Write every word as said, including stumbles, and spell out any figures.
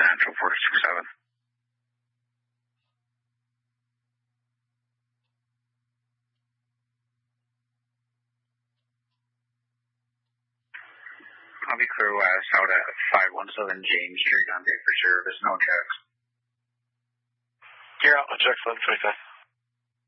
Central four six seven. I'll be clear west out at five one seven James Street on day for service, no checks. You're out, no checks, eleven twenty-five.